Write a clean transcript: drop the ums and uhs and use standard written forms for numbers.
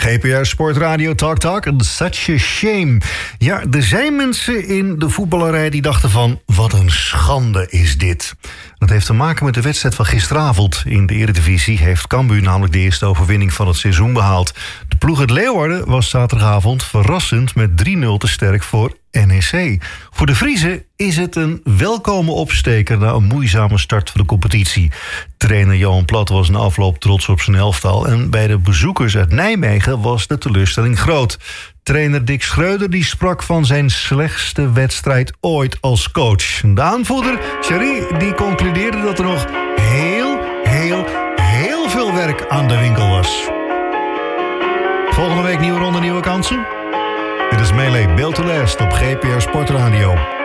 GPR Sportradio Talk and such a shame. Ja, er zijn mensen in de voetballerij die dachten van... wat een schande is dit. Dat heeft te maken met de wedstrijd van gisteravond. In de Eredivisie heeft Cambuur namelijk de eerste overwinning van het seizoen behaald. De ploeg uit Leeuwarden was zaterdagavond verrassend met 3-0 te sterk voor NEC. Voor de Friezen is het een welkome opsteker na een moeizame start van de competitie. Trainer Johan Plat was na afloop trots op zijn elftal. En bij de bezoekers uit Nijmegen was de teleurstelling groot. Trainer Dick Schreuder die sprak van zijn slechtste wedstrijd ooit als coach. De aanvoerder, Thierry, die concludeerde dat er nog heel veel werk aan de winkel was. Volgende week nieuwe ronde, nieuwe kansen. Dit is Melee Built to Last op GPR Sportradio.